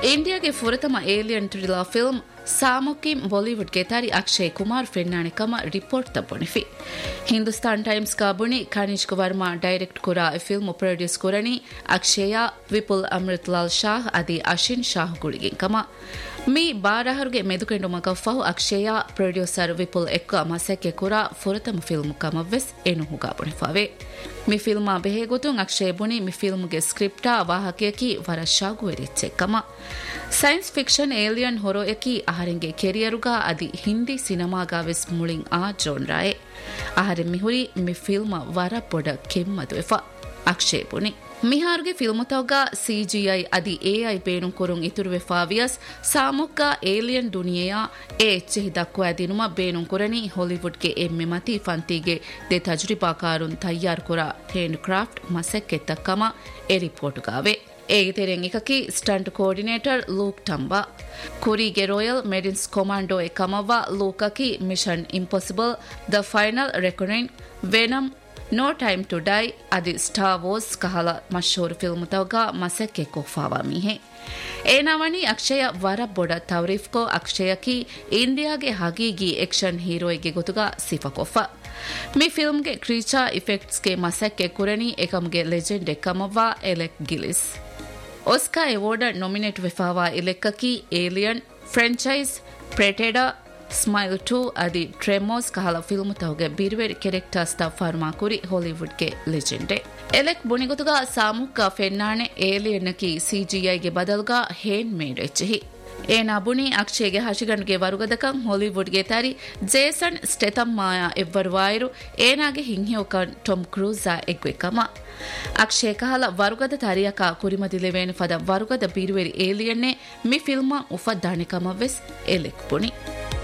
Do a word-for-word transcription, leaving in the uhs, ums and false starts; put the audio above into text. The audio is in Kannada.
ಇಂಡಿಯಾಗೆ ಫುರತಮ ಏಲಿಯನ್ ಥ್ರಿಲ್ಲರ್ ಫಿಲ್ಮ್ ಸಾಮುಕಿಂ ಬಾಲಿವುಡ್ಗೆ ತಾರಿ ಅಕ್ಷಯ್ ಕುಮಾರ್ ಫೆನ್ನಾಣೆ ಕಮ ರಿಪೋರ್ಟ್ ತಬ್ಬುಣಿಫಿ ಹಿಂದೂಸ್ತಾನ್ ಟೈಮ್ಸ್ ಕಾ ಬುಣಿ Kanishka Verma direct ಕುರಾ film produce ಕುರನಿ ಅಕ್ಷಯ ವಿಪುಲ್ ಅಮೃತ್ಲಾಲ್ ಶಾಹ್ ಅದಿ ಅಶಿನ್ ಶಾಹ್ ಗುಳಿಗೆ ಕಮ ಮೀ ಬಾರಹರುಗೆ ಮೆದುಕೆಂಡು ಮಗಫಹು ಅಕ್ಷಯ ಪ್ರೊಡ್ಯೂಸರ್ ವಿಪುಲ್ ಎಕ್ಕ ಮಸಕ್ಕೆ ಕುರಾ ಫುರತಮ ಫಿಲ್ಮ್ ಕಮವೆಸ್ ಎನು ಹುಗಾ ಬುಣಿಫಾವೆ ಮಿ ಫಿಲ್ಮ್ ಬೆಹೆಗುತುಂ ಅಕ್ಷಯ್ ಬುಣಿ ಮಿ ಫಿಲ್ಮ್ಗೆ ಸ್ಕ್ರಿಪ್ಟ ವಾಹಕಯಕಿ ವರ ಶಾಗು ಎರಿಚ್ಚೆ ಕಮ ಸೈನ್ಸ್ ಫಿಕ್ಷನ್ ಏಲಿಯನ್ ಹೊರೋ ಎಕಿ ಆಹರೆಂಗೆ ಕೆರಿಯರುಗಾ ಅದಿ ಹಿಂದಿ ಸಿನಿಮಾಗಾ ವೆಸ್ ಮುಳಿಂ ಆ ಜೋನ್ರಾಯೆ ಆಹರೆ ಮಿಹುರಿ ಮಿ ಫಿಲ್ಮ್ ವರ ಪೊಡ ಕೆಮ್ಮದು ಎಫ ಅಕ್ಷಯ್ ಬುಣಿ ಮಿಹಾರ್ಗೆ ಫಿಲ್ಮುತವಗ ಸಿಜಿಐ ಅದಿ ಎಐ ಪೇಣು ಕೊರುಂ ಇತುರುವೆ ಫಾವಿಯಸ್ ಸಾಮುಕ್ಕ ಏಲಿಯನ್ ದುನಿಯೆಯ ಎ ಎಚ್ಚೆಹಿ ದಕ್ಕುವ ದಿನುಮ ಬೇಣು ಕೊರನಿ ಹಾಲಿವುಡ್ಗೆ ಎಮ್ಮೆ ಮತಿ ಫಂತಿಗೆ ದೆ ತಜುರಿಬಾಕಾರುನ್ ತಯ್ಯಾರ್ ಕೊರ ಹೇಂಡ್ craft ಮಸೆಕ್ಕೆತ್ತಕ್ಕಮ A ರಿಪೋರ್ಟುಗಾವೆ ಏಗಿತೆರೆಂ ಇಕಕಿ stunt coordinator luke ಟಂಬಾ ಕುರಿಗೆ royal ಮೆಡಿನ್ಸ್ commando A ಕಮವ್ವ ಲೂಕಕಿ mission impossible the final recurring venom no time to die ಅದಿ ಸ್ಟಾರ್ ವಾರ್ಸ್ ಕಹಲ ಮಶಹೂರ್ ಫಿಲ್ಮ್ ತವಗ ಮಸಕ್ಕೆ ಕೋಫಾವಾ ಮೀಹೆ ಏನಾವಣಿ ಅಕ್ಷಯ ವರ ಬೊಡ ತವರೀಫ್ಕೋ ಅಕ್ಷಯಕಿ ಇಂಡಿಯಾಗೆ ಹಗೀಗಿ action ಹೀರೋಯಿಗೆ ಗೊತುಗ ಸಿಫಕೊಫ me ಫಿಲ್ಮ್ಗೆ ಕ್ರೀಚಾ ಇಫೆಕ್ಟ್ಸ್ಗೆ ಮಸಕ್ಕೆ ಕುರನಿ ಏಕಮ್ಗೆ legend ಎಕ್ಕಮವ್ವ ಎಲೆಕ್ ಗಿಲಿಸ್ ಒಸ್ಕಾ award nominate ವೆಫಾವಾ ಇಲೆಕ್ಕಕಿ alien ಫ್ರೆಂಚೈಸ್ ಪ್ರೆಟೆಡಾ smile to ಅದಿ ಟ್ರೆಮೋಸ್ ಕಹಲ ಫಿಲ್ಮ್ ತವಗೆ ಬಿರ್ವೇರ್ ಕೆರೆಕ್ಟರ್ಸ್ ತ ಫಾರ್ಮಾ ಕುರಿ ಹಾಲಿವುಡ್ಗೆ ಲೆಜೆಂಡೆ ಎಲೆಕ್ ಬುಣಿಗುತುಗ ಸಾಮುಕ್ಕ ಫೆನ್ನಾಣೆ ಏಲಿಯನ್ನಕಿ ಸಿಜಿಐಗೆ ಬದಲ್ಗ ಹೇನ್ ಮೇಡ್ ಎಚ್ಚಿ ಏನಾ ಬುಣಿ ಅಕ್ಷಯ್ಗೆ ಹಶಿಗಣ್ಗೆ ವರುಗದಕಂ ಹಾಲಿವುಡ್ಗೆ ತಾರಿ ಜೇಸನ್ ಸ್ಟೆಥಮ್ ಮಾಯಾ ಎವ್ವರುವಾಯರು ಏನಾಗೆ ಹಿಂಹಿಯೋಕನ್ ಟೊಮ್ ಕ್ರೂಜಾ ಎಗ್ವೆಕಮ ಅಕ್ಷಯ್ ಕಹಲ ವರುಗದ ತಾರಿಯಕ ಕುರಿಮದಿಲೆವೇನು ಫದ ವರುಗದ ಬಿರುವೆರಿ ಏಲಿಯನ್ನೆ ಮಿ ಫಿಲ್ಮ ಉಫದ್ದಾಣೆ ಕಮವೆಸ್ ಎಲೆಕ್ ಬುಣಿ